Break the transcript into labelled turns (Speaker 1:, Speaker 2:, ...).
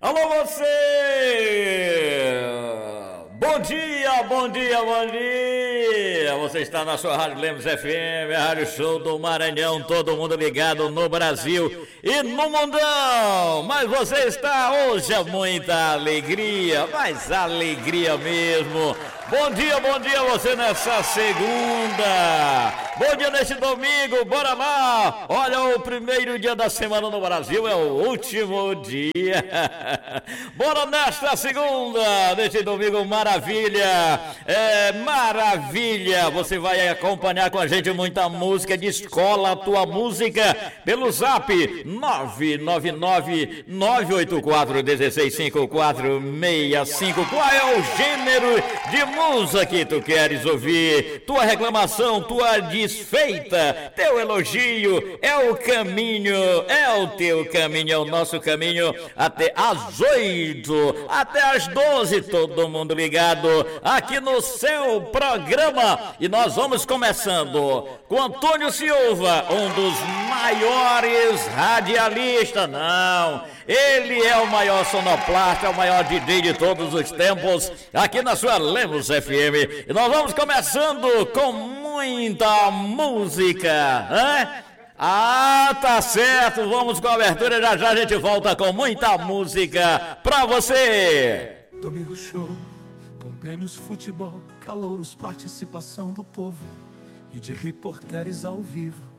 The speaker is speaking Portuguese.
Speaker 1: Alô você! Bom dia, bom dia, bom dia! Você está na sua Rádio Lemos FM, a Rádio Show do Maranhão, todo mundo ligado no Brasil e no mundão! Mas você está hoje a muita alegria, mas alegria mesmo! Bom dia você nessa segunda! Bom dia nesse domingo, bora lá! Olha, o primeiro dia da semana no Brasil é o último dia! Bora nesta segunda, neste domingo, maravilha! Maravilha! Você vai acompanhar com a gente muita música de escola, a tua música, pelo zap 999-984-165465. Qual é o gênero de música que tu queres ouvir? Tua reclamação, tua desfeita, teu elogio, é o caminho, é o teu caminho, é o nosso caminho até às 8, até às 12, todo mundo ligado aqui no seu programa. E nós vamos começando com Antônio Silva, um dos maiores radialistas, não, ele é o maior sonoplasta, é o maior DJ de todos os tempos, aqui na sua Lemos FM. E nós vamos começando com muita música, né? Ah, tá certo, vamos com a abertura, já já a gente volta com muita música pra você.
Speaker 2: Domingo show, com prêmios, futebol, calouros, participação do povo e de repórteres ao vivo.